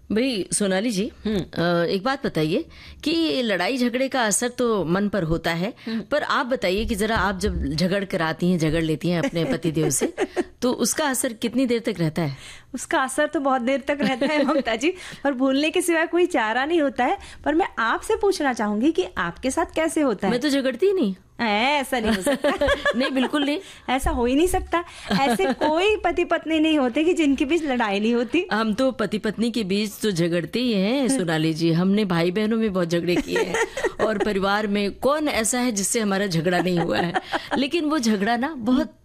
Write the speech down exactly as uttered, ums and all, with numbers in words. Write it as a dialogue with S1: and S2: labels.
S1: भाई सोनाली जी, अ, एक बात बताइए कि लड़ाई झगड़े का असर तो मन पर होता है, पर आप बताइए कि जरा आप जब झगड़ कर आती हैं, झगड़ लेती हैं अपने पतिदेव से, तो उसका असर कितनी देर तक रहता है?
S2: उसका असर तो बहुत देर तक रहता है ममता जी, और भूलने के सिवाय कोई चारा नहीं होता है। पर मैं आपसे पूछना चाहूंगी कि आपके साथ कैसे होता है?
S1: मैं तो झगड़ती ही नहीं।
S2: ऐसा नहीं हो सकता।
S1: नहीं, बिल्कुल नहीं,
S2: ऐसा हो ही नहीं सकता। ऐसे कोई पति पत्नी नहीं होते कि जिनके बीच लड़ाई नहीं होती।
S1: हम तो पति पत्नी के बीच तो झगड़ते ही हैं सोनाली जी। हमने भाई बहनों में बहुत झगड़े किए हैं, और परिवार में कौन ऐसा है जिससे हमारा झगड़ा नहीं हुआ है। लेकिन वो झगड़ा ना बहुत